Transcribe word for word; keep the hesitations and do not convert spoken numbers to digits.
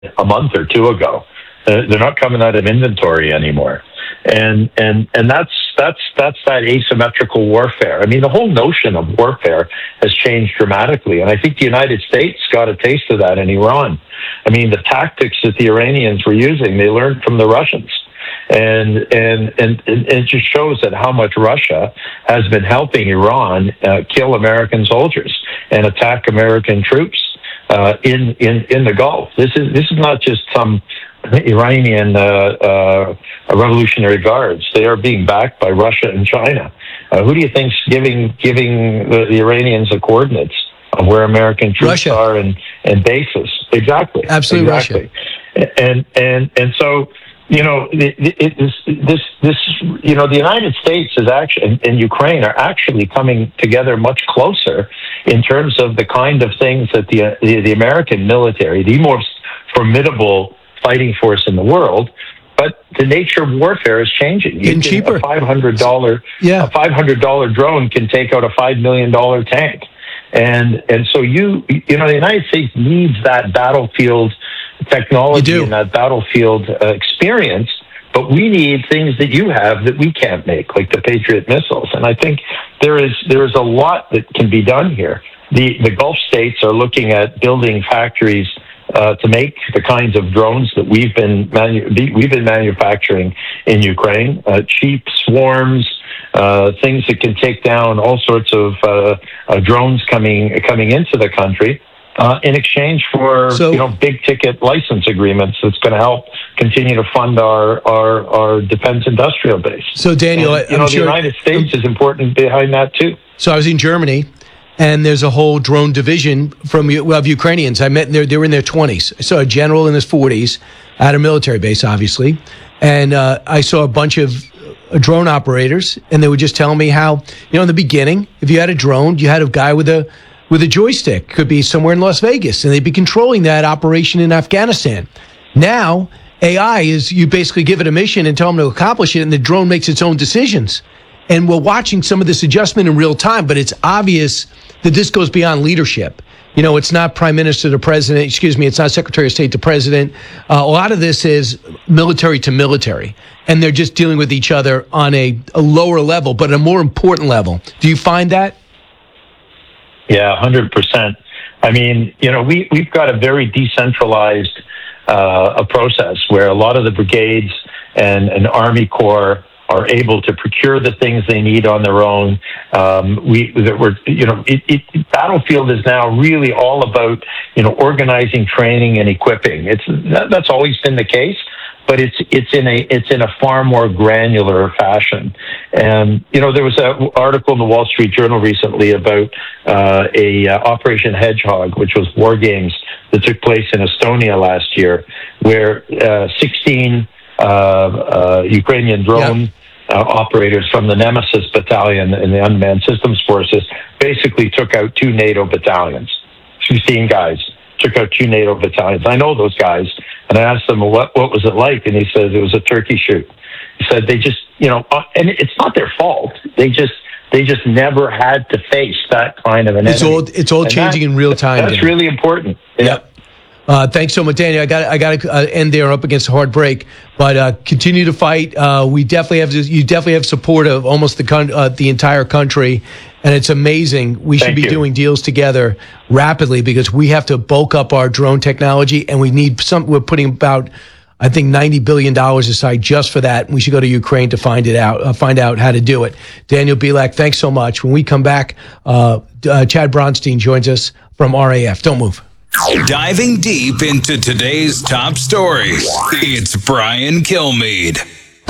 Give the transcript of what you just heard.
a month or two ago. Uh, they're not coming out of inventory anymore. And and and that's that's that's that asymmetrical warfare. I mean, the whole notion of warfare has changed dramatically, and I think the United States got a taste of that in Iran. I mean, the tactics that the Iranians were using, they learned from the Russians, and and and, and it just shows that how much Russia has been helping Iran uh, kill American soldiers and attack American troops uh, in in in the Gulf. This is this is not just some Iranian uh, uh, Revolutionary Guards. They are being backed by Russia and China. Uh, who do you think's giving giving the, the Iranians the coordinates of where American troops Russia. are and, and bases? Exactly. Absolutely, exactly. Russia. And and and so you know it, it, this this this you know the United States is actually and, and Ukraine are actually coming together much closer in terms of the kind of things that the the, the American military, the most formidable fighting force in the world, but the nature of warfare is changing. You Getting can, cheaper. A five hundred dollar Yeah. a five hundred dollar drone can take out a five million dollar tank, and and so you you know the United States needs that battlefield technology and that battlefield uh, experience. But we need things that you have that we can't make, like the Patriot missiles. And I think there is there is a lot that can be done here. The the Gulf states are looking at building factories Uh, to make the kinds of drones that we've been manu- we've been manufacturing in Ukraine, uh, cheap swarms, uh, things that can take down all sorts of uh, uh, drones coming coming into the country, uh, in exchange for So, you know big ticket license agreements that's going to help continue to fund our our, our defense industrial base. So, Daniel, and, you I'm know sure, the United States is important behind that too. So I was in Germany. And there's a whole drone division from of Ukrainians. I met, they were in their twenties. I saw a general in his forties at a military base, obviously. And uh, I saw a bunch of drone operators, and they would just tell me how, you know, in the beginning, if you had a drone, you had a guy with a with a joystick, could be somewhere in Las Vegas, and they'd be controlling that operation in Afghanistan. Now, A I is you basically give it a mission and tell them to accomplish it, and the drone makes its own decisions. And we're watching some of this adjustment in real time, but it's obvious that this goes beyond leadership. You know, it's not prime minister to president, excuse me, it's not secretary of state to president. Uh, a lot of this is military to military, and they're just dealing with each other on a, a lower level, but a more important level. Do you find that? Yeah, one hundred percent. I mean, you know, we, we've got a very decentralized uh, a process where a lot of the brigades and an Army Corps are able to procure the things they need on their own. Um, we that we're you know it, it, battlefield is now really all about you know organizing, training, and equipping. It's that, that's always been the case, but it's it's in a it's in a far more granular fashion. And you know there was an article in the Wall Street Journal recently about uh, a uh, Operation Hedgehog, which was war games that took place in Estonia last year, where uh, sixteen uh, uh, Ukrainian drone. Yep. Uh, operators from the Nemesis Battalion in the Unmanned Systems Forces basically took out two NATO battalions. fifteen guys took out two NATO battalions. I know those guys, and I asked them, well, what, what was it like? And he said it was a turkey shoot. He said they just, you know, uh, and it's not their fault. They just they just never had to face that kind of an it's enemy. All, it's all and changing that, in real time. That's Daniel. really important. Yeah. Yep. Uh, thanks so much, Daniel. I got I got to uh, end there up against a hard break, but uh, continue to fight. Uh, we definitely have you definitely have support of almost the con- uh, the entire country, and it's amazing. We should Thank be you. doing deals together rapidly because we have to bulk up our drone technology, and we need some. We're putting about I think ninety billion dollars aside just for that. We should go to Ukraine to find it out, uh, find out how to do it. Daniel Bilak, thanks so much. When we come back, uh, uh, Chad Bronstein joins us from R A F. Don't move. Diving deep into today's top stories, it's Brian Kilmeade.